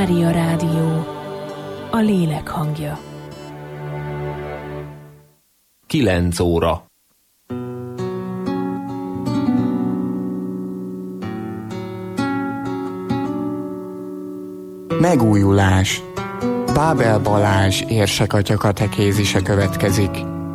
Mária Rádió, a lélek hangja. 9 óra. Megújulás. Bábel Balázs érsekatya katekézise következik.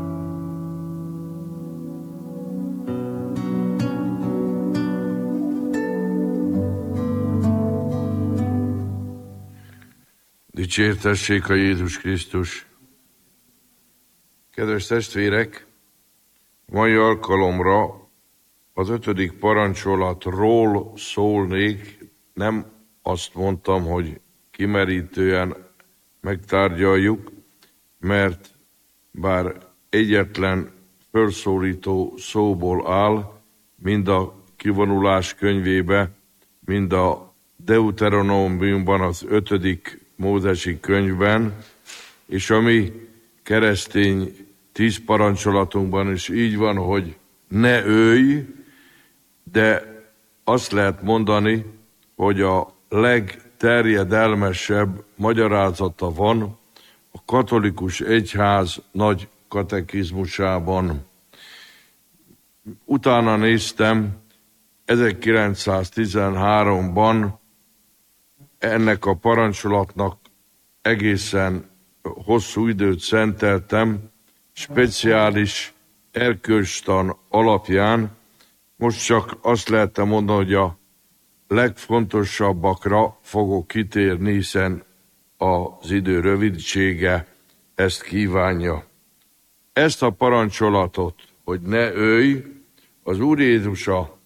Dicsértessék a Jézus Krisztus! Kedves testvérek, mai alkalomra az 5. parancsolatról szólnék, nem azt mondtam, hogy kimerítően megtárgyaljuk, mert bár egyetlen felszólító szóból áll, mind a kivonulás könyvébe, mind a Deuteronómiumban, az 5. Mózesi könyvben, és a mi keresztény 10 parancsolatunkban is így van, hogy ne ölj, de azt lehet mondani, hogy a legterjedelmesebb magyarázata van a katolikus egyház nagy katekizmusában. Utána néztem, 1913-ban ennek a parancsolatnak egészen hosszú időt szenteltem, speciális erkölcstan alapján. Most csak azt lehet mondani, hogy a legfontosabbakra fogok kitérni, hiszen az idő rövidsége ezt kívánja. Ezt a parancsolatot, hogy ne ölj, az Úr Jézus a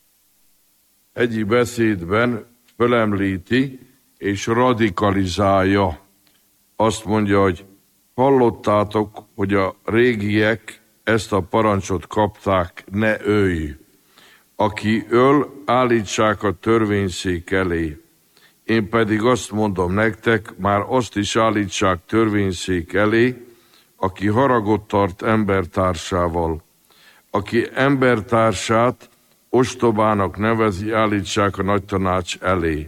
egyik beszédben fölemlíti és radikalizálja. Azt mondja, hogy hallottátok, hogy a régiek ezt a parancsot kapták, ne ölj. Aki öl, állítsák a törvényszék elé. Én pedig azt mondom nektek, már azt is állítsák törvényszék elé, aki haragot tart embertársával. Aki embertársát ostobának nevezi, állítsák a nagytanács elé.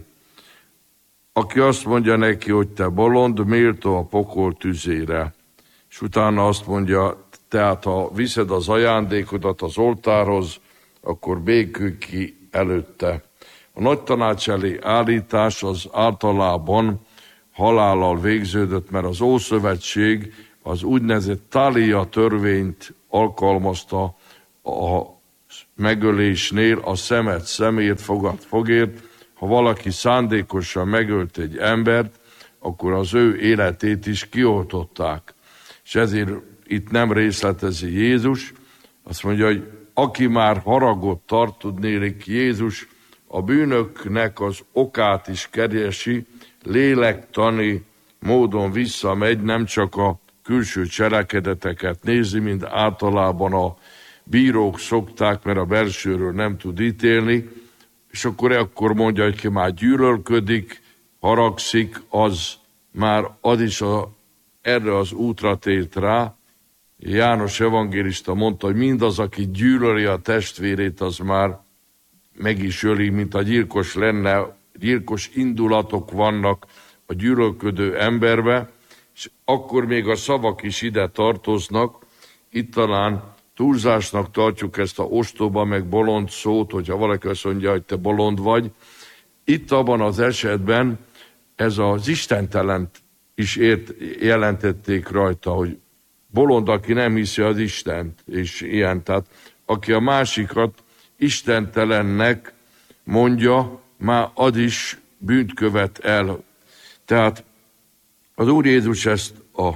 Aki azt mondja neki, hogy te bolond, méltó a pokol tüzére. És utána azt mondja, tehát ha viszed az ajándékodat az oltárhoz, akkor békülj ki előtte. A nagytanács elé állítás az általában halállal végződött, mert az Ószövetség az úgynevezett Tália törvényt alkalmazta a megölésnél, a szemet szemért, fogad fogért. Ha valaki szándékosan megölt egy embert, akkor az ő életét is kioltották. És ezért itt nem részletezi Jézus, azt mondja, hogy aki már haragot tart, tudnélik, Jézus a bűnöknek az okát is keresi, lélektani módon visszamegy, nem csak a külső cselekedeteket nézi, mint általában a bírók szokták, mert a belsőről nem tud ítélni, és akkor mondja, hogy ki már gyűlölködik, haragszik, az már az is erre az útra tért rá. János evangélista mondta, hogy mindaz, aki gyűlöli a testvérét, az már meg is öli, mint a gyilkos lenne. Gyilkos indulatok vannak a gyűlölködő emberbe, és akkor még a szavak is ide tartoznak. Itt talán túlzásnak tartjuk ezt a ostoba meg bolond szót, hogyha valaki azt mondja, hogy te bolond vagy. Itt abban az esetben ez az istentelent is jelentették rajta, hogy bolond, aki nem hiszi az Istent, és ilyen. Tehát aki a másikat istentelennek mondja, már az is bűnt követ el. Tehát az Úr Jézus ezt a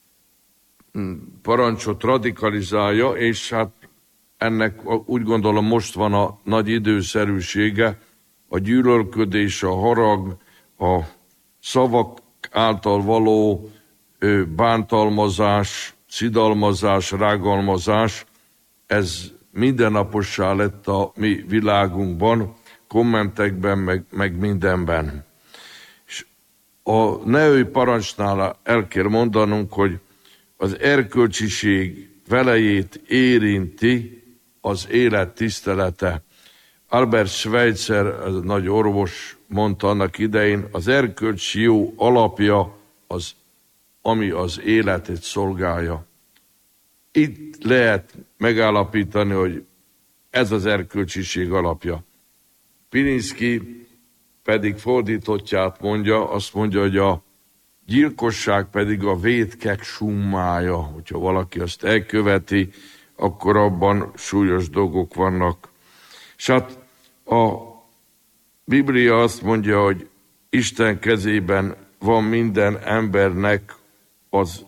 parancsot radikalizálja, és hát ennek úgy gondolom most van a nagy időszerűsége, a gyűlölködés, a harag, a szavak által való bántalmazás, szidalmazás, rágalmazás, ez mindennapossá lett a mi világunkban, kommentekben, meg mindenben. És a ne ölj parancsnál el kell mondanunk, hogy az erkölcsiség velejét érinti az élet tisztelete. Albert Schweitzer, ez nagy orvos mondta annak idején, az erkölcsi jó alapja az, ami az életet szolgálja. Itt lehet megállapítani, hogy ez az erkölcsiség alapja. Pilinszky pedig fordítottját mondja, azt mondja, hogy a gyilkosság pedig a vétkek summája. Hogyha valaki azt elköveti, akkor abban súlyos dolgok vannak. És hát a Biblia azt mondja, hogy Isten kezében van minden embernek az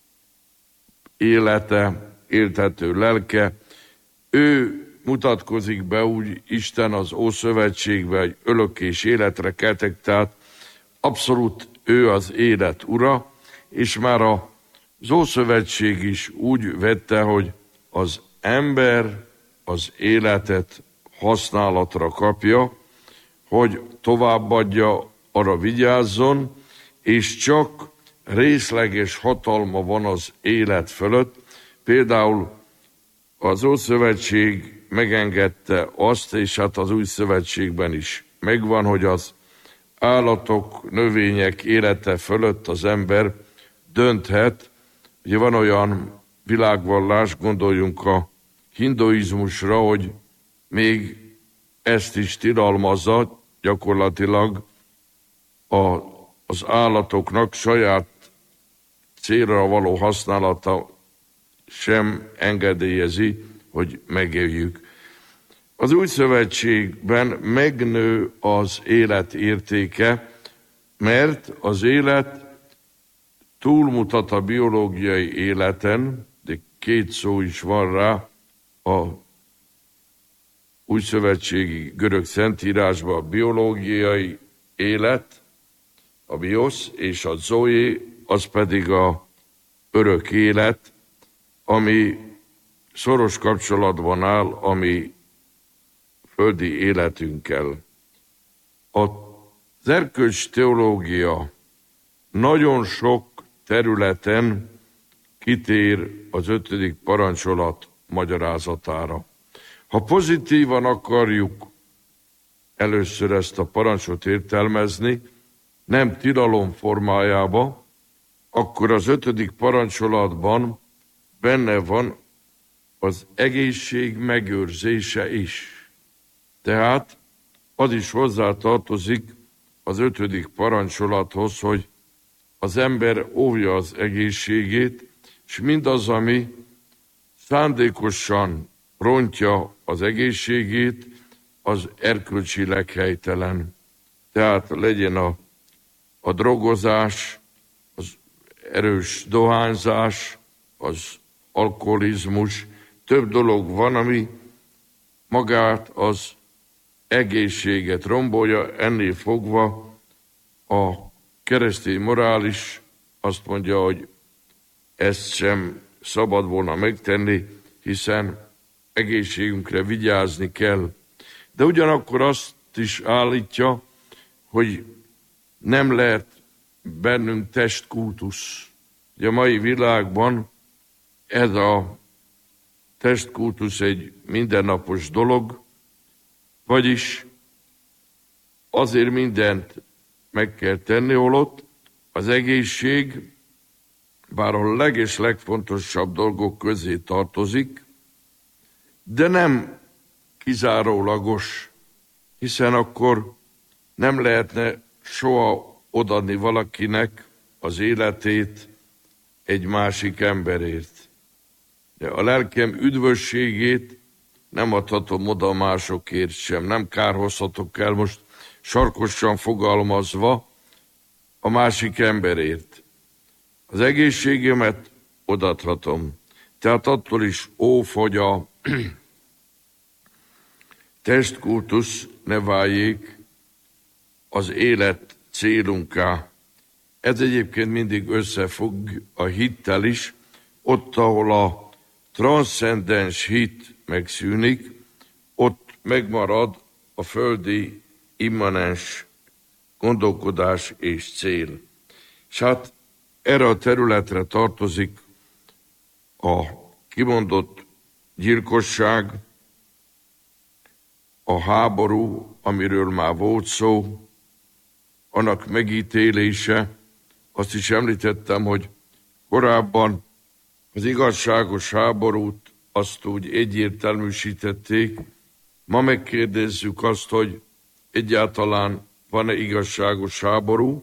élete, éltető lelke. Ő mutatkozik be úgy Isten az Ószövetségben, hogy örökké életre keltek, tehát abszolút ő az élet ura, és már az Ószövetség is úgy vette, hogy az ember az életet használatra kapja, hogy továbbadja, arra vigyázzon, és csak részleges hatalma van az élet fölött. Például az Ószövetség megengedte azt, és hát az Új Szövetségben is megvan, hogy az állatok, növények élete fölött az ember dönthet. Ugye van olyan világvallás, gondoljunk a hinduizmusra, hogy még ezt is tilalmazza, gyakorlatilag az állatoknak saját célra való használata sem engedélyezi, hogy megéljük. Az Új Szövetségben megnő az élet értéke, mert az élet túlmutat a biológiai életen, de két szó is van rá a újszövetségi görög szentírásban, a biológiai élet, a biosz, és a zoé, az pedig a örök élet, ami szoros kapcsolatban áll a mi földi életünkkel. Az erkölcs teológia nagyon sok területen kitér az 5. parancsolat magyarázatára. Ha pozitívan akarjuk először ezt a parancsot értelmezni, nem tilalom formájába, akkor az 5. parancsolatban benne van az egészség megőrzése is. Tehát az is hozzátartozik az 5. parancsolathoz, hogy az ember óvja az egészségét, és mindaz, ami szándékosan rontja az egészségét, az erkölcsileg helytelen. Tehát legyen a drogozás, az erős dohányzás, az alkoholizmus, több dolog van, ami magát az egészséget rombolja, ennél fogva a keresztény morális azt mondja, hogy ezt sem szabad volna megtenni, hiszen egészségünkre vigyázni kell. De ugyanakkor azt is állítja, hogy nem lehet bennünk testkultusz. Ugye a mai világban ez a testkultusz egy mindennapos dolog, vagyis azért mindent meg kell tenni, holott az egészség, bár a legfontosabb dolgok közé tartozik, de nem kizárólagos, hiszen akkor nem lehetne soha odaadni valakinek az életét egy másik emberért. De a lelkem üdvösségét nem adhatom oda másokért sem, nem kárhozhatok el most sarkosan fogalmazva a másik emberért. Az egészségemet odaadhatom. Tehát attól is óv, hogy a testkultusz ne váljék az élet célunká. Ez egyébként mindig összefügg a hittel is, ott, ahol a transzcendens hit megszűnik, ott megmarad a földi immanens gondolkodás és cél. És hát erre a területre tartozik a kimondott gyilkosság, a háború, amiről már volt szó, annak megítélése. Azt is említettem, hogy korábban az igazságos háborút azt úgy egyértelműsítették. Ma megkérdezzük azt, hogy egyáltalán van-e igazságos háború,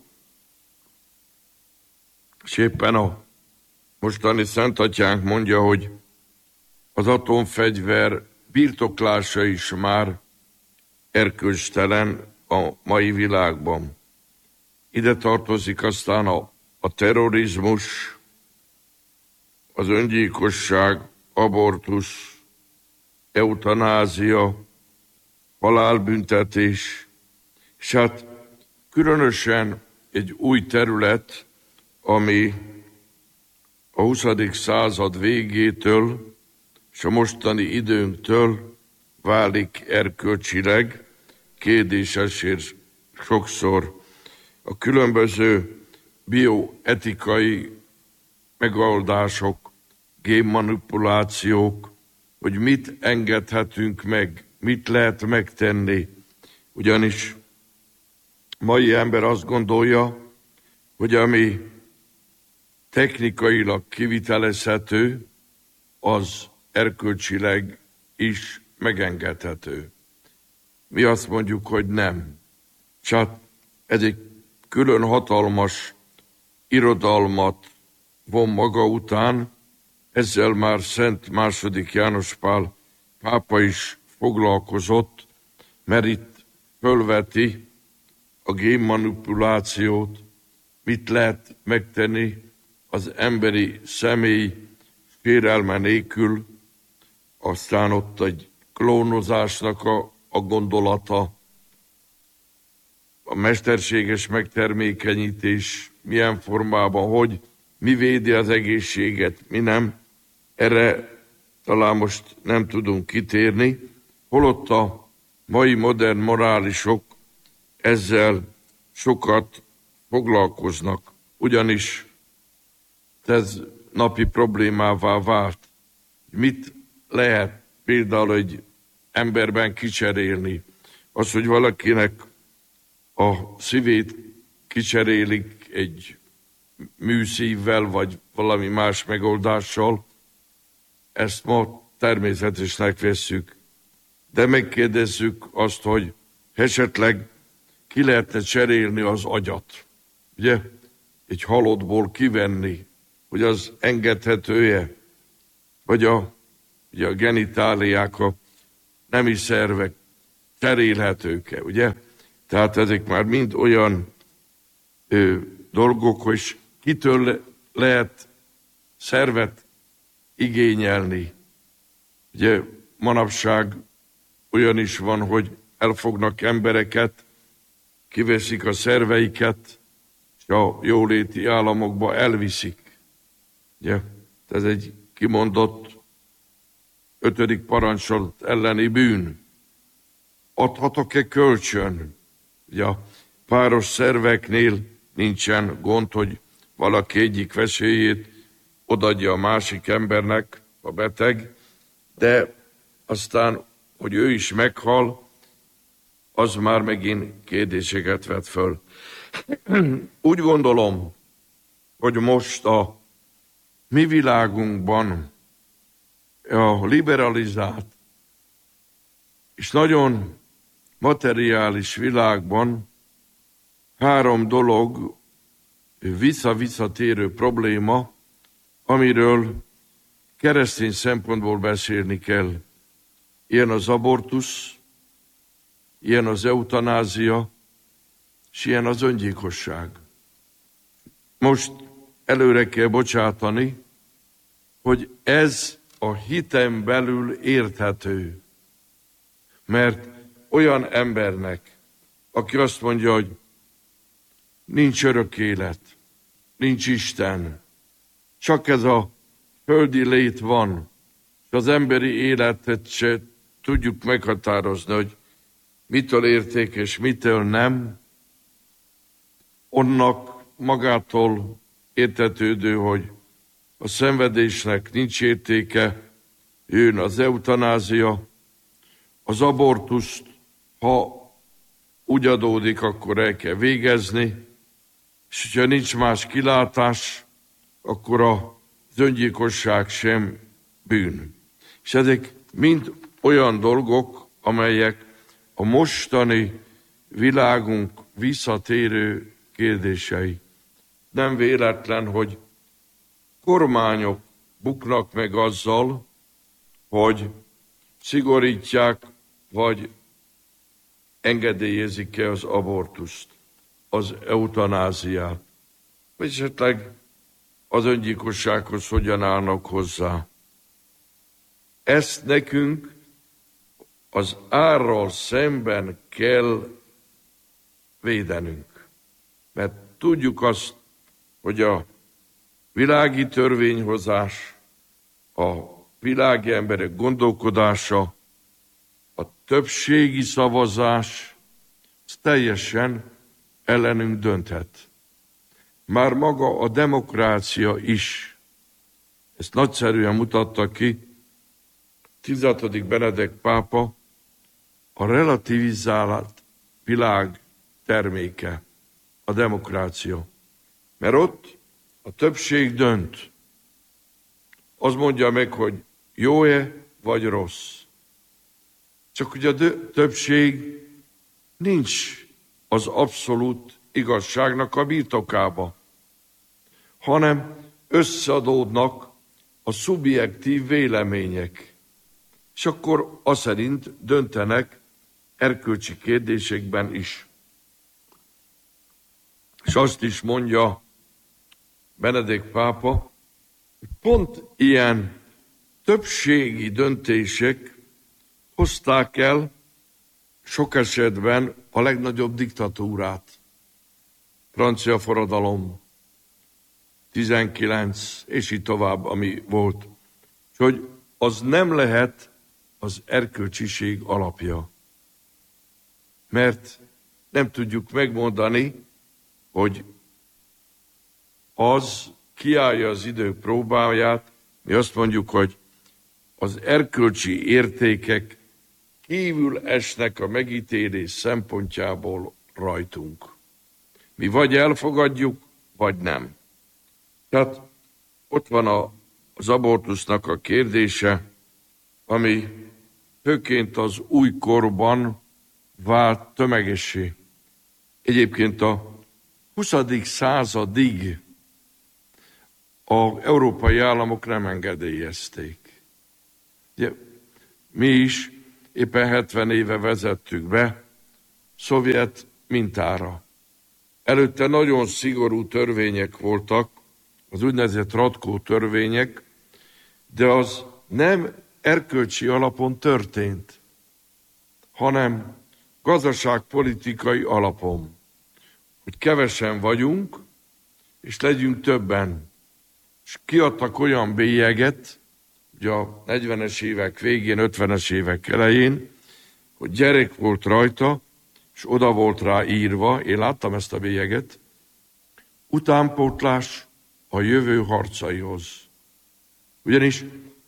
és éppen a mostani Szentatyánk mondja, hogy az atomfegyver birtoklása is már erkölcstelen a mai világban. Ide tartozik aztán a terrorizmus, az öngyilkosság, abortusz, eutanázia, halálbüntetés, és hát különösen egy új terület, ami a 20. század végétől és a mostani időnktől válik erkölcsileg kérdéses, és sokszor a különböző bioetikai megoldások, génmanipulációk, hogy mit engedhetünk meg, mit lehet megtenni. Ugyanis mai ember azt gondolja, hogy ami technikailag kivitelezhető, az erkölcsileg is megengedhető. Mi azt mondjuk, hogy nem. Csak ez egy külön hatalmas irodalmat von maga után, ezzel már Szent II. János Pál pápa is foglalkozott, mert itt fölveti a génmanipulációt, mit lehet megtenni az emberi személy félelme nélkül, aztán ott egy klónozásnak a gondolata, a mesterséges megtermékenyítés milyen formában, hogy mi védi az egészséget, mi nem. Erre talán most nem tudunk kitérni, holott a mai modern morálisok ezzel sokat foglalkoznak, ugyanis ez napi problémává vált. Mit lehet például egy emberben kicserélni? Az, hogy valakinek a szívét kicserélik egy műszívvel, vagy valami más megoldással, ezt ma természetesnek vesszük. De megkérdezzük azt, hogy esetleg ki lehetne cserélni az agyat. Ugye? Egy halottból kivenni, hogy az engedhetője, vagy a genitáliák, a nemi szervek cserélhetők-e, ugye? Tehát ezek már mind olyan dolgok, hogy kitől lehet szervet igényelni. Ugye manapság olyan is van, hogy elfognak embereket, kiveszik a szerveiket, és a jóléti államokba elviszik. Ugye? Ez egy kimondott 5. parancsolat elleni bűn. Adhatok-e kölcsön? Ugye a páros szerveknél nincsen gond, hogy valaki egyik vesélyét odaadja a másik embernek, a beteg, de aztán, hogy ő is meghal, az már megint kérdéseket vet föl. Úgy gondolom, hogy most a mi világunkban a liberalizált és nagyon materiális világban 3 dolog visszatérő probléma, amiről keresztény szempontból beszélni kell. Ilyen az abortusz, ilyen az eutanázia, és ilyen az öngyilkosság. Most előre kell bocsátani, hogy ez a hiten belül érthető. Mert olyan embernek, aki azt mondja, hogy nincs örök élet, nincs Isten, csak ez a földi lét van, és az emberi életet se tudjuk meghatározni, hogy mitől értékes, mitől nem, onnak magától értetődő, hogy a szenvedésnek nincs értéke, jön az eutanázia, az abortuszt, ha úgy adódik, akkor el kell végezni, és ha nincs más kilátás, akkor az öngyilkosság sem bűn. És ezek mind olyan dolgok, amelyek a mostani világunk visszatérő kérdései. Nem véletlen, hogy kormányok buknak meg azzal, hogy szigorítják, vagy engedélyezik-e az abortuszt, az eutanáziát, vagy esetleg az öngyilkossághoz hogyan állnak hozzá. Ezt nekünk az árral szemben kell védenünk. Mert tudjuk azt, hogy a világi törvényhozás, a világi emberek gondolkodása, a többségi szavazás, ez teljesen ellenünk dönthet. Már maga a demokrácia is. Ezt nagyszerűen mutatta ki 16. Benedek pápa, a relativizált világ terméke, a demokrácia. Mert ott a többség dönt. Az mondja meg, hogy jó-e vagy rossz. Csak hogy a többség nincs az abszolút igazságnak a birtokába, hanem összeadódnak a szubjektív vélemények. És akkor az szerint döntenek erkölcsi kérdésekben is. És azt is mondja Benedek pápa, hogy pont ilyen többségi döntések hozták el sok esetben a legnagyobb diktatúrát. Francia forradalom, 19, és így tovább, ami volt. Hogy az nem lehet az erkölcsiség alapja. Mert nem tudjuk megmondani, hogy az kiállja az idők próbáját, mi azt mondjuk, hogy az erkölcsi értékek kívül esnek a megítélés szempontjából rajtunk. Mi vagy elfogadjuk, vagy nem. Tehát ott van az abortusznak a kérdése, ami főként az új korban vált tömegessé. Egyébként a 20. századig az európai államok nem engedélyezték. Ugye, mi is éppen 70 éve vezettük be szovjet mintára. Előtte nagyon szigorú törvények voltak, az úgynevezett Ratkó törvények, de az nem erkölcsi alapon történt, hanem gazdaságpolitikai alapon. Hogy kevesen vagyunk, és legyünk többen. És kiadtak olyan bélyeget, ugye a 40-es évek végén, 50-es évek elején, hogy gyerek volt rajta, és oda volt rá írva, én láttam ezt a bélyeget, utánpótlás a jövő harcaihoz. Ugyanis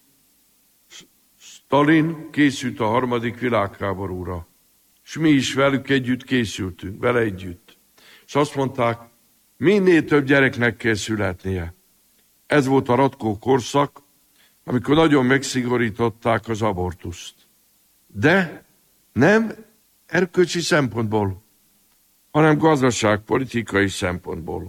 Stalin készült a 3. világháborúra, és mi is velük együtt készültünk, vele együtt. És azt mondták, minél több gyereknek kell születnie. Ez volt a Ratkó korszak, amikor nagyon megszigorították az abortuszt. De nem erkölcsi szempontból, hanem gazdaságpolitikai szempontból.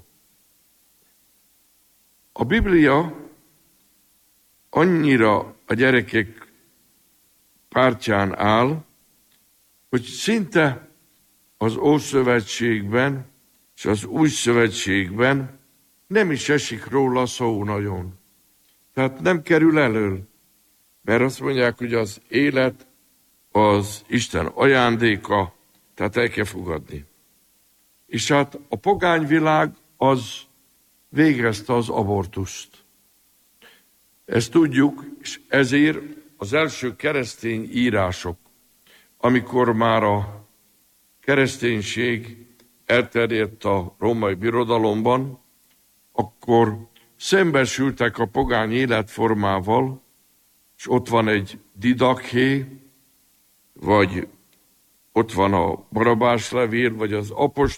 A Biblia annyira a gyerekek pártján áll, hogy szinte az Ószövetségben és az Új Szövetségben nem is esik róla szó nagyon. Tehát nem kerül elő, mert azt mondják, hogy az élet az Isten ajándéka, tehát el kell fogadni. És hát a pogányvilág az végezte az abortuszt. Ezt tudjuk, és ezért az első keresztény írások, amikor már a kereszténység elterjedt a római birodalomban, akkor szembesültek a pogány életformával, és ott van egy didakhé, vagy ott van a Barabás levél, vagy az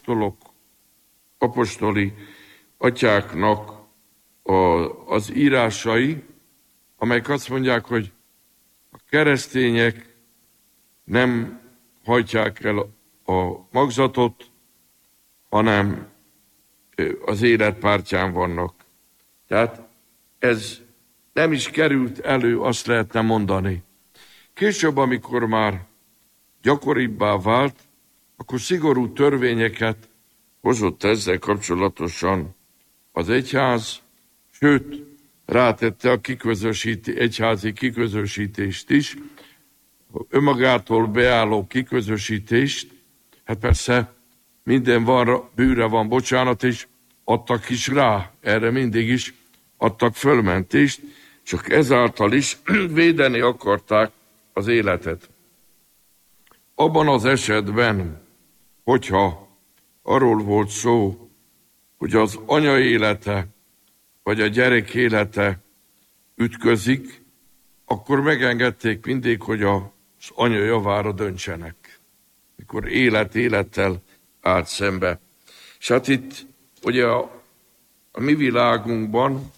apostoli atyáknak az írásai, amelyek azt mondják, hogy a keresztények nem hajtják el a magzatot, hanem az élet pártján vannak. Tehát ez nem is került elő, azt lehetne mondani. Később, amikor már gyakoribbá vált, akkor szigorú törvényeket hozott ezzel kapcsolatosan az egyház, sőt, rátette a egyházi kiközösítést is, önmagától beálló kiközösítést. Hát persze minden van, bűre van bocsánat, és adtak is rá, erre mindig is adtak fölmentést, csak ezáltal is védeni akarták az életet. Abban az esetben, hogyha arról volt szó, hogy az anya élete vagy a gyerek élete ütközik, akkor megengedték mindig, hogy az anya javára döntsenek, mikor élettel állt szembe. És hát itt ugye a mi világunkban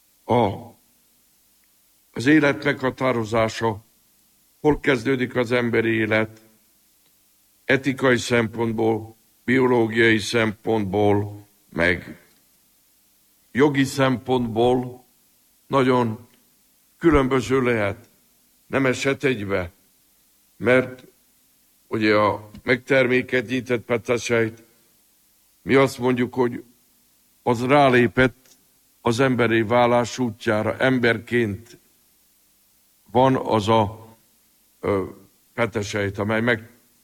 az élet meghatározása, hol kezdődik az emberi élet, etikai szempontból, biológiai szempontból, meg jogi szempontból nagyon különböző lehet. Nem esett egybe, mert ugye a megtermékenyített petesejt, mi azt mondjuk, hogy az rálépett az emberi válás útjára, emberként van az a petesejt, amely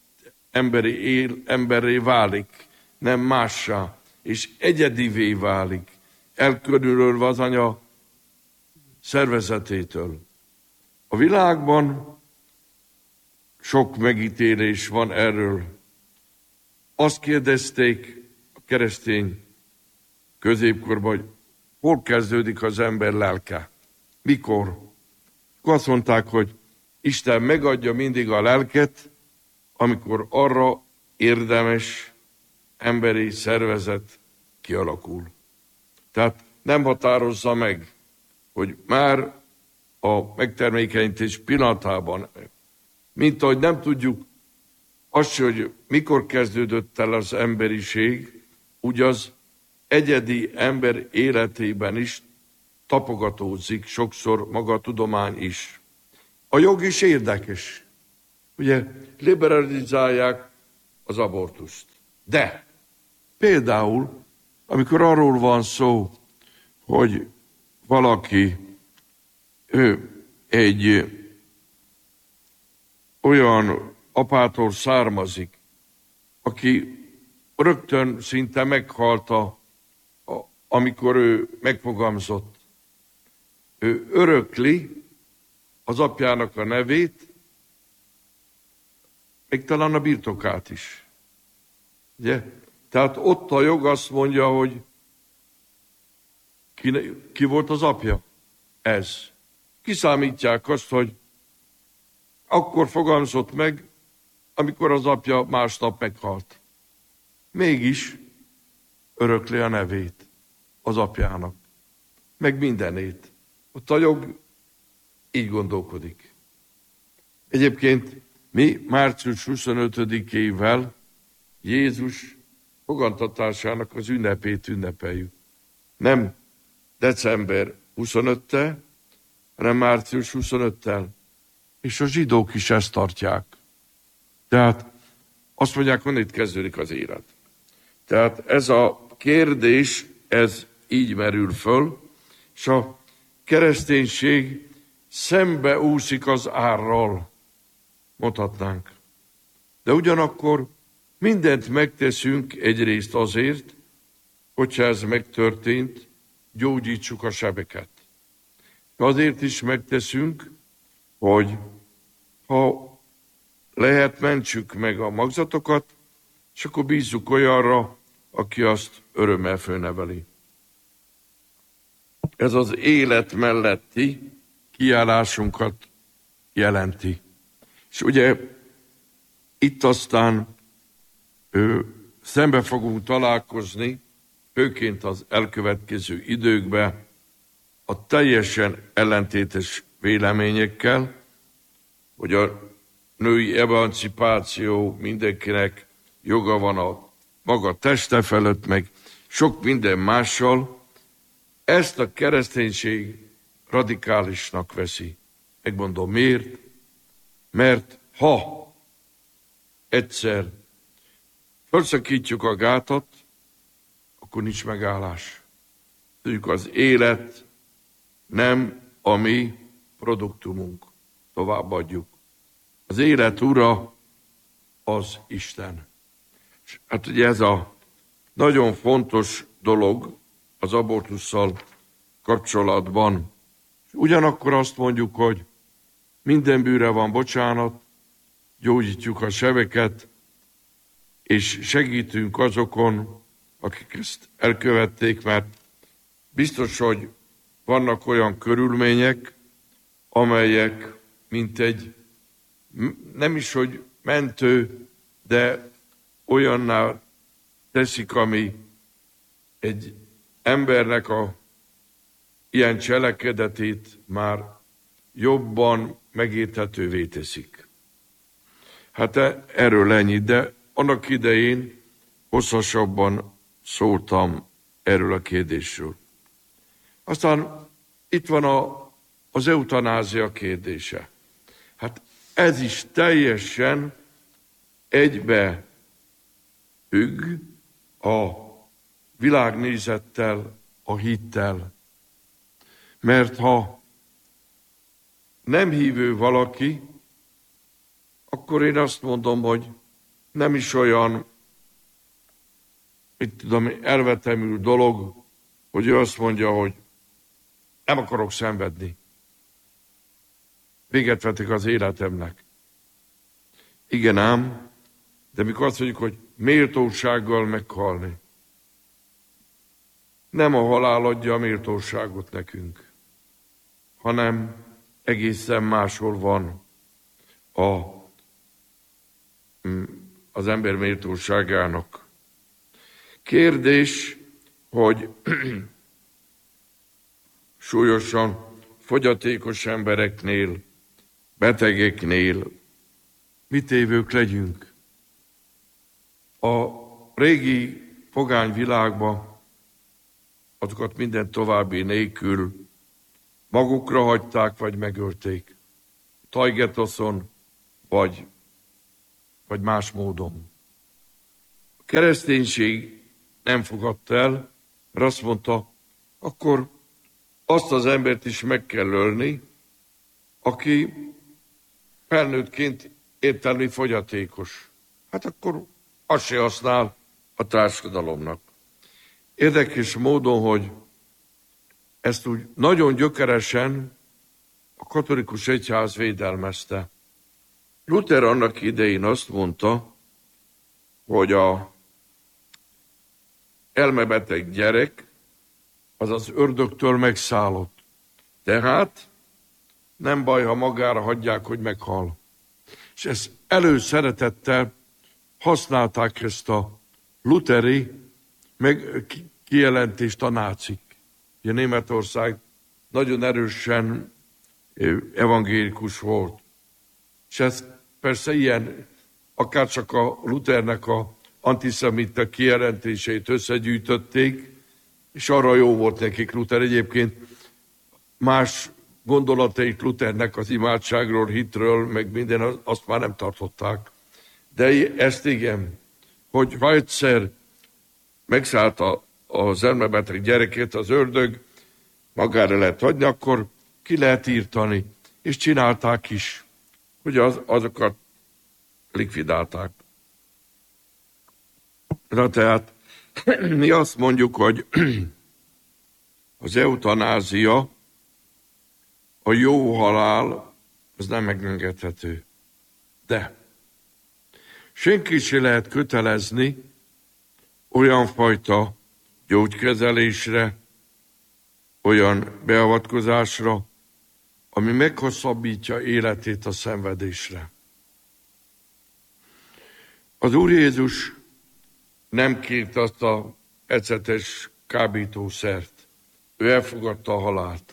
emberré válik, nem mássá, és egyedivé válik, elkülönülve az anya szervezetétől. A világban sok megítélés van erről. Azt kérdezték a keresztény középkorban, hogy hol kezdődik az ember lelke? Mikor? Azt mondták, hogy Isten megadja mindig a lelket, amikor arra érdemes emberi szervezet kialakul. Tehát nem határozza meg, hogy már a megtermékenyítés pillanatában, mint ahogy nem tudjuk azt, hogy mikor kezdődött el az emberiség, úgy az egyedi ember életében is tapogatózik sokszor maga a tudomány is. A jog is érdekes. Ugye liberalizálják az abortuszt. De például, amikor arról van szó, hogy valaki egy olyan apától származik, aki rögtön szinte meghalt, amikor ő megfogalmazott. Ő örökli az apjának a nevét, még talán a birtokát is. Ugye? Tehát ott a jog azt mondja, hogy ki volt az apja? Ez. Kiszámítják azt, hogy akkor fogalmazott meg, amikor az apja másnap meghalt. Mégis örökli a nevét az apjának, meg mindenét. Ott a jog így gondolkodik. Egyébként mi március 25-ével Jézus fogantatásának az ünnepét ünnepeljük. Nem december 25-tel, hanem március 25-tel. És a zsidók is ezt tartják. Tehát azt mondják, hogy itt kezdődik az élet. Tehát ez a kérdés, ez így merül föl, és a kereszténység szembe úszik az árral, mondhatnánk. De ugyanakkor mindent megteszünk egyrészt azért, hogyha ez megtörtént, gyógyítsuk a sebeket. Azért is megteszünk, hogy ha lehet, mentsük meg a magzatokat, és akkor bízzuk olyanra, aki azt örömmel fölneveli. Ez az élet melletti kiállásunkat jelenti. És ugye Itt aztán szembe fogunk találkozni, főként az elkövetkező időkben, a teljesen ellentétes véleményekkel, hogy a női emancipáció, mindenkinek joga van a maga teste felett, meg sok minden mással. Ezt a kereszténység radikálisnak veszi. Megmondom miért? Mert ha egyszer felszakítjuk a gátat, akkor nincs megállás. Tudjuk, az élet nem a mi produktumunk. Továbbadjuk. Az élet ura az Isten. És hát ugye ez a nagyon fontos dolog az abortusszal kapcsolatban. És ugyanakkor azt mondjuk, hogy minden bűnre van bocsánat, gyógyítjuk a sebeket, és segítünk azokon, akik ezt elkövették, mert biztos, hogy vannak olyan körülmények, amelyek mint egy, nem is, hogy mentő, de olyanná teszik, ami egy embernek a ilyen cselekedetét már jobban megérthetővé teszik. Hát erről ennyi, de annak idején hosszasabban szóltam erről a kérdésről. Aztán itt van az eutanázia kérdése. Hát ez is teljesen egybe függ a világnézettel, a hittel. Mert ha nem hívő valaki, akkor én azt mondom, hogy nem is olyan, elvetemű dolog, hogy ő azt mondja, hogy nem akarok szenvedni. Véget vetek az életemnek. Igen ám, de mikor azt mondjuk, hogy méltósággal meghalni. Nem a halál adja a méltóságot nekünk, hanem egészen máshol van az ember méltóságának. Kérdés, hogy súlyosan fogyatékos embereknél, betegeknél mit évők legyünk. A régi pogány világban azokat minden további nélkül magukra hagyták, vagy megölték. Tajgetoszon, vagy más módon. A kereszténység nem fogadta el, mert azt mondta, akkor azt az embert is meg kell ölni, aki felnőttként értelmi fogyatékos. Hát akkor az se használ a társadalomnak. Érdekes módon, hogy ezt úgy nagyon gyökeresen a katolikus egyház védelmezte. Luther annak idején azt mondta, hogy a elmebeteg gyerek az az ördögtől megszállott. Tehát nem baj, ha magára hagyják, hogy meghal. És ezt előszeretettel használták ezt a lutheri kijelentést a nácik. Ugye Németország nagyon erősen evangélikus volt. És ez persze ilyen, akárcsak a Luthernek a antiszemita kijelentéseit összegyűjtötték, és arra jó volt nekik Luther. Egyébként más gondolatait Luthernek az imádságról, hitről, meg minden, azt már nem tartották. De ezt igen, hogy ha egyszer megszállt az elmebeteg gyerekét az ördög, magára lehet hagyni, akkor ki lehet írtani. És csinálták is, hogy azokat likvidálták. Na tehát mi azt mondjuk, hogy az eutanázia, a jó halál, az nem megengedhető. De senki se lehet kötelezni olyan fajta gyógykezelésre, olyan beavatkozásra, ami meghosszabbítja életét a szenvedésre. Az Úr Jézus nem kért azt a ecetes kábítószert. Ő elfogadta a halált.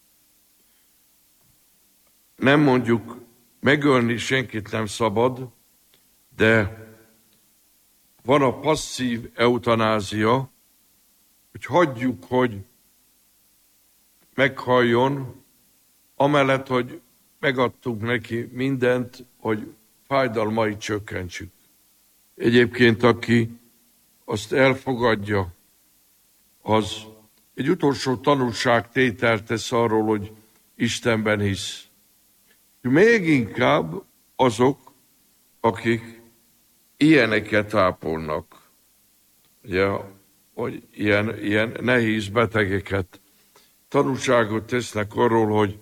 Nem mondjuk, megölni senkit nem szabad, de van a passzív eutanázia, hogy hagyjuk, hogy meghalljon, amellett, hogy megadtunk neki mindent, hogy fájdalmait csökkentsük. Egyébként, aki azt elfogadja, az egy utolsó tanulságtételt tesz arról, hogy Istenben hisz. Még inkább azok, akik ilyeneket ápolnak, ugye, hogy ilyen nehéz betegeket, tanulságot tesznek arról, hogy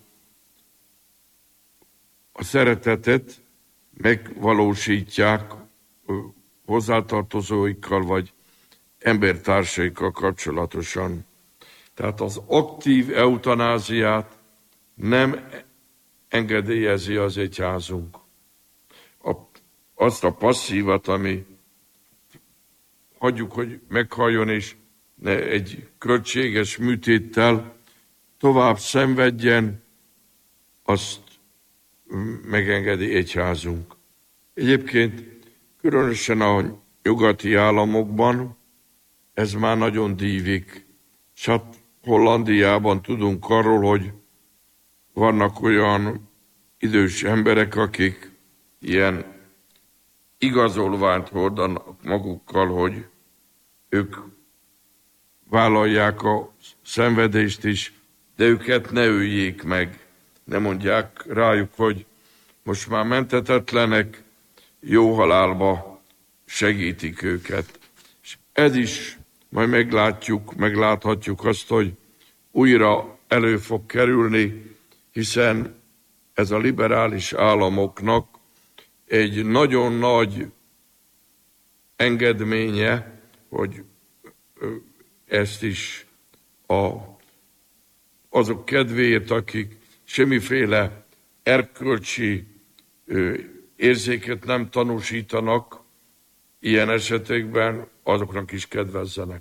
a szeretetet megvalósítják hozzátartozóikkal, vagy embertársaikkal kapcsolatosan. Tehát az aktív eutanáziát nem engedélyezi az egyházunk. Azt a passzívat, ami hagyjuk, hogy meghalljon, és ne egy költséges műtéttel tovább szenvedjen, azt megengedi egyházunk. Egyébként különösen a nyugati államokban ez már nagyon dívik. És hát Hollandiában tudunk arról, hogy vannak olyan idős emberek, akik ilyen igazolványt hordanak magukkal, hogy ők vállalják a szenvedést is, de őket ne öljék meg. Ne mondják rájuk, hogy most már mentetetlenek, jó halálba segítik őket. És ez is majd megláthatjuk azt, hogy újra elő fog kerülni, hiszen ez a liberális államoknak egy nagyon nagy engedménye, hogy ezt is azok kedvéért, akik semmiféle erkölcsi érzéket nem tanúsítanak, ilyen esetekben azoknak is kedvezzenek.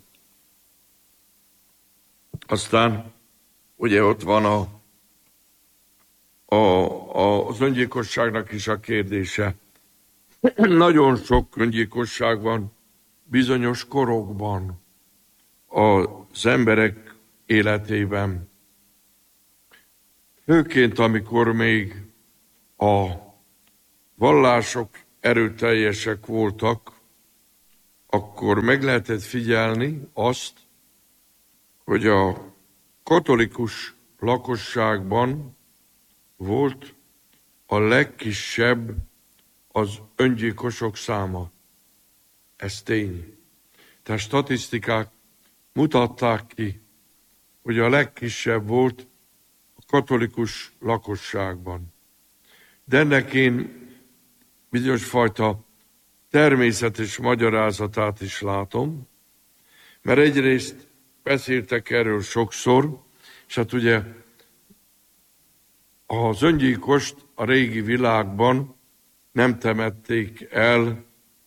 Aztán ugye ott van az öngyilkosságnak is a kérdése. Nagyon sok öngyilkosság van bizonyos korokban az emberek életében. Főként, amikor még a vallások erőteljesek voltak, akkor meg lehetett figyelni azt, hogy a katolikus lakosságban volt a legkisebb az öngyilkosok száma. Ez tény. Tehát statisztikák mutatták ki, hogy a legkisebb volt a katolikus lakosságban. De ennek én bizonyos fajta természetes magyarázatát is látom, mert egyrészt beszéltek erről sokszor, és hát ugye az öngyilkost a régi világban nem temették el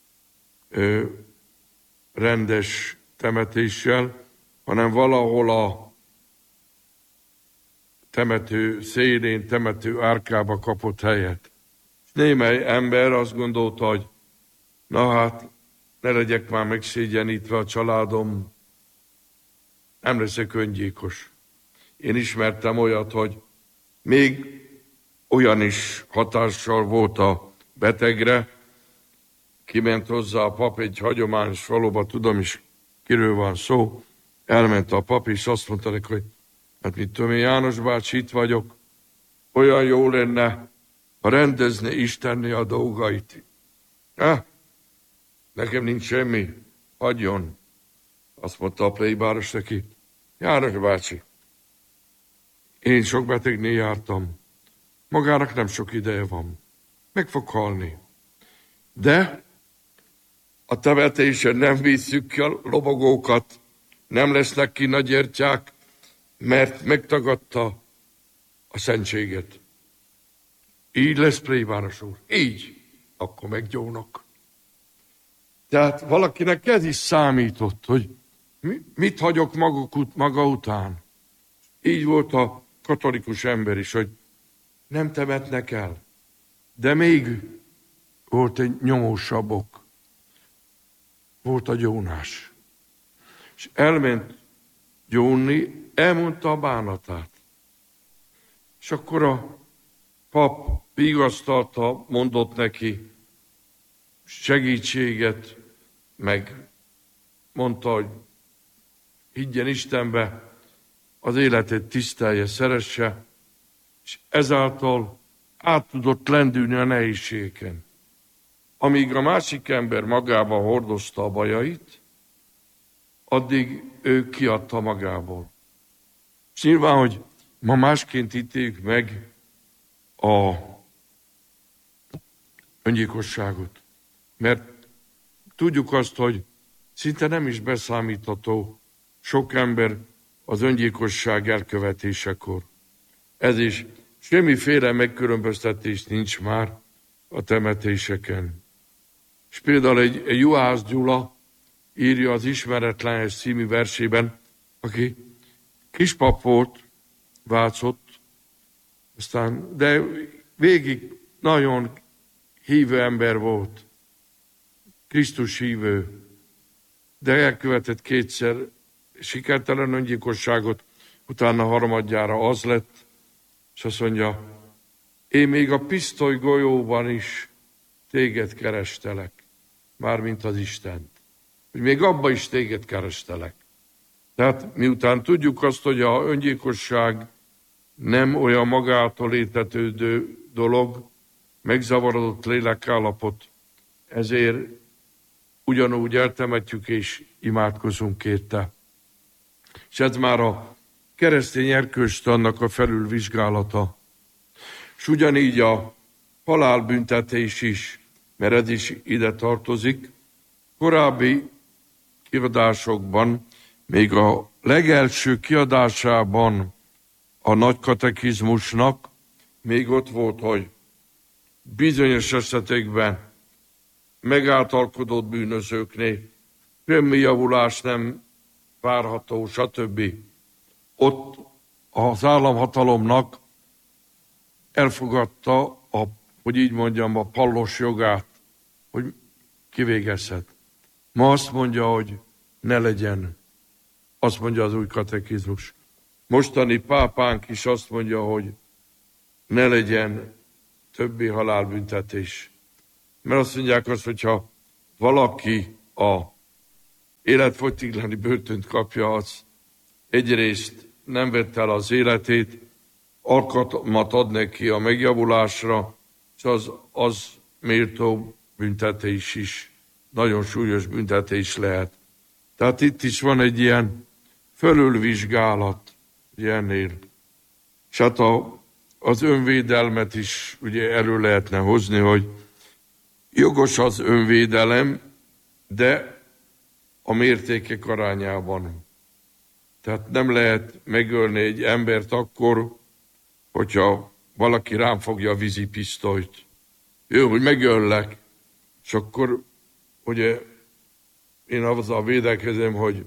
rendes temetéssel, hanem valahol a temető szélén, temető árkába kapott helyet. És némely ember azt gondolta, hogy na hát, ne legyek már megszégyenítve a családom, nem leszek öngyilkos. Én ismertem olyat, hogy még olyan is hatással volt a betegre, kiment hozzá a pap egy hagyományos faluba, tudom is, kiről van szó, elment a pap, és azt mondta neki, hogy hát mit tudom én, János bácsi, itt vagyok, olyan jó lenne, ha rendezne Istenné a dolgait. Nekem nincs semmi, hagyjon. Azt mondta a plébáros neki, János bácsi, én sok betegnél jártam, magának nem sok ideje van, meg fog halni. De a temetésen nem visszük ki a lobogókat, nem lesznek ki nagy gyertyák, mert megtagadta a szentséget. Így lesz, plébános úr, így, akkor meggyónak. Tehát valakinek ez is számított, hogy mit hagyok maga után. Így volt a katolikus ember is, hogy nem temetnek el. De még volt egy nyomósabb ok. Volt a gyónás. És elment gyónni, elmondta a bánatát. És akkor a pap vigasztalta, mondott neki segítséget, meg mondta, hogy higgyen Istenbe, az életét tisztelje, szeresse, és ezáltal át tudott lendülni a nehézségeken. Amíg a másik ember magába hordozta a bajait, addig ő kiadta magából. És nyilván, hogy ma másként ítéljük meg a öngyilkosságot. Mert tudjuk azt, hogy szinte nem is beszámítható sok ember az öngyilkosság elkövetésekor. Ez is semmiféle megkülönböztetés nincs már a temetéseken. És például egy Juhász Gyula írja az Ismeretlenhez című versében, aki kispap volt, Vácott, de végig nagyon hívő ember volt, Krisztus hívő, de elkövetett kétszer sikertelen öngyilkosságot, utána harmadjára az lett, és azt mondja, én még a pisztoly golyóban is téged kerestelek, mármint az Istent. Hogy még abban is téged kerestelek. Tehát miután tudjuk azt, hogy a öngyilkosság nem olyan magától értetődő dolog, megzavarodott lélekállapot, ezért ugyanúgy eltemetjük és imádkozunk érte. És ez már a keresztény erkölcstannak a felülvizsgálata. És ugyanígy a halálbüntetés is, mert ez is ide tartozik. Korábbi kiadásokban, még a legelső kiadásában a nagy katekizmusnak még ott volt, hogy bizonyos esetekben megáltalkodott bűnözőknél semmi javulás nem várható, stb. Ott az államhatalomnak elfogadta hogy így mondjam, a pallos jogát, hogy kivégezhet. Ma azt mondja, hogy ne legyen. Azt mondja az új katekizmus. Mostani pápánk is azt mondja, hogy ne legyen többi halálbüntetés. Mert azt mondják azt, hogyha valaki a életfogytiglani börtönt kapja, az egyrészt nem vett el az életét, alkalmat ad neki a megjavulásra, és az méltó büntetés is, nagyon súlyos büntetés lehet. Tehát itt is van egy ilyen fölülvizsgálat ennél. És hát az önvédelmet is ugye elő lehetne hozni, hogy jogos az önvédelem, de a mértékek arányában. Tehát nem lehet megölni egy embert akkor, hogyha valaki rám fogja a vízipisztolyt. Jó, hogy megöllek, és akkor ugye én azzal védekezem, hogy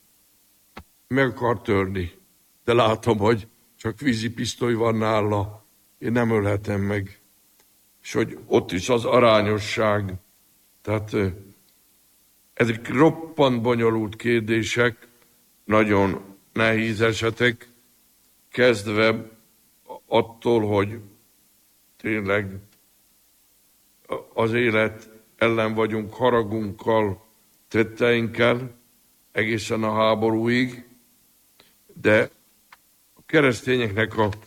meg akar törni. De látom, hogy csak vízipisztoly van nála, én nem ölhetem meg. És hogy ott is az arányosság. Tehát ezek roppant bonyolult kérdések, nagyon nehéz esetek, kezdve attól, hogy tényleg az élet ellen vagyunk haragunkkal, tetteinkkel, egészen a háborúig, de a keresztényeknek a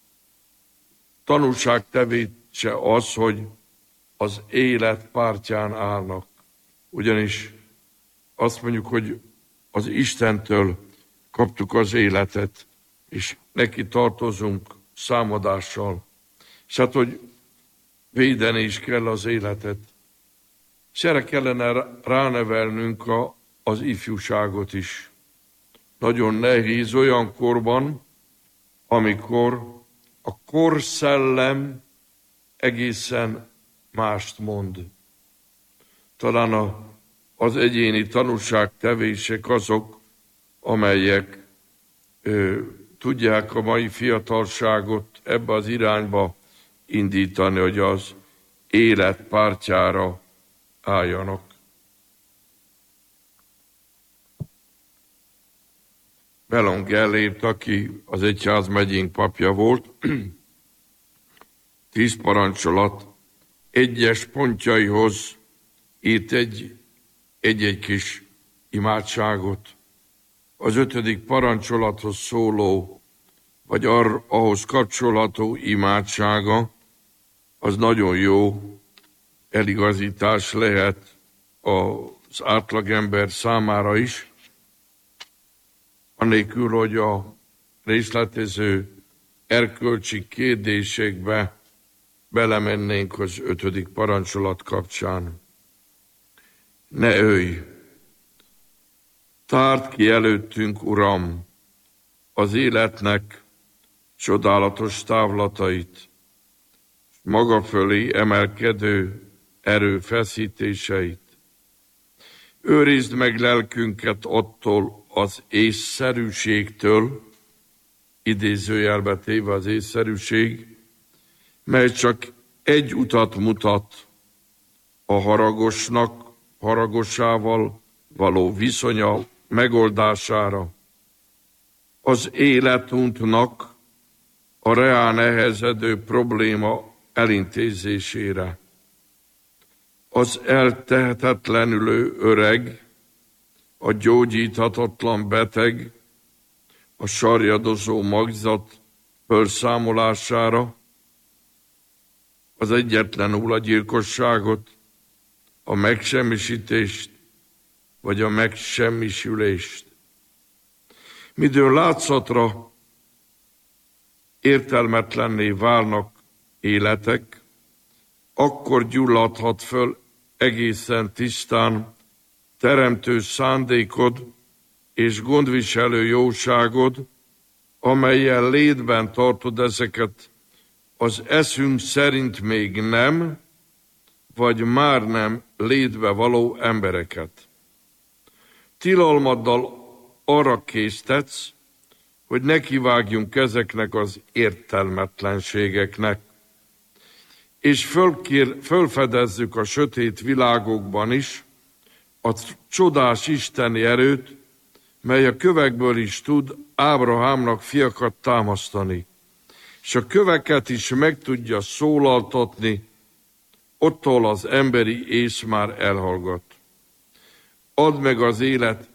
tanúságtevése az, hogy az élet pártján állnak. Ugyanis azt mondjuk, hogy az Istentől kaptuk az életet, és neki tartozunk számadással. És hát, hogy védeni is kell az életet. És erre kellene ránevelnünk az ifjúságot is. Nagyon nehéz olyan korban, amikor a korszellem egészen mást mond. Talán a az egyéni tanúságtevések azok, amelyek tudják a mai fiatalságot ebbe az irányba indítani, hogy az élet pártjára álljanak. Belon Gellért, aki az egyházmegyénk papja volt, 10 parancsolat egyes pontjaihoz írt egy kis imádságot. Az 5. parancsolathoz szóló, vagy ahhoz kapcsolatú imádsága, az nagyon jó eligazítás lehet az átlagember számára is, anélkül, hogy a részletező erkölcsi kérdésekbe belemennénk az 5. parancsolat kapcsán. Ne ölj! Tárd ki előttünk, Uram, az életnek csodálatos távlatait, maga fölé emelkedő erőfeszítéseit. Őrizd meg lelkünket attól az észszerűségtől, idézőjelbe téve az észszerűség, mely csak egy utat mutat a haragosával való viszonya megoldására, az életunknak a reá nehezedő probléma elintézésére. Az eltehetetlenülő öreg, a gyógyíthatatlan beteg, a sarjadozó magzat fölszámolására, az egyetlenül a gyilkosságot, a megsemmisítést, vagy a megsemmisülést. Midőn látszatra értelmetlenné válnak életek, akkor gyulladhat föl egészen tisztán teremtő szándékod és gondviselő jóságod, amellyel létben tartod ezeket az eszünk szerint még nem, vagy már nem létbe való embereket. Tilalmaddal arra késztetsz, hogy nekivágjunk ezeknek az értelmetlenségeknek, és fölfedezzük a sötét világokban is a csodás isteni erőt, mely a kövekből is tud Ábrahámnak fiakat támasztani, és a köveket is meg tudja szólaltatni, ottól az emberi ész már elhallgat. Add meg az élet